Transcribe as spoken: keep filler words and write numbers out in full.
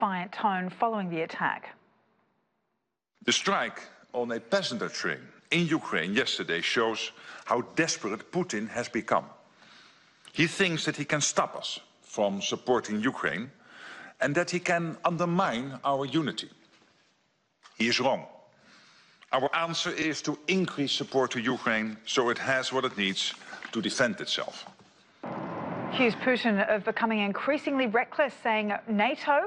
defiant tone following the attack. The strike on a passenger train in Ukraine yesterday shows how desperate Putin has become. He thinks that he can stop us from supporting Ukraine and that he can undermine our unity. He is wrong. Our answer is to increase support to Ukraine so it has what it needs to defend itself. Accused Putin of becoming increasingly reckless, saying NATO